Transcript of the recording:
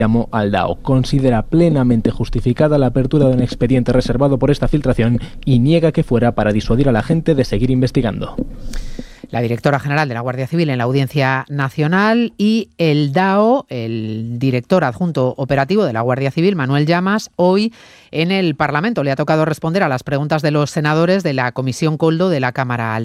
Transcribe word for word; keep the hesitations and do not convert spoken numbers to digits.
llamó al D A O. Considera plenamente justificada la apertura de un expediente reservado por esta filtración y niega que fuera para disuadir a la gente de seguir investigando. La directora general de la Guardia Civil en la Audiencia Nacional y el D A O, el director adjunto operativo de la Guardia Civil, Manuel Llamas, hoy en el Parlamento le ha tocado responder a las preguntas de los senadores de la Comisión Coldo de la Cámara Alta.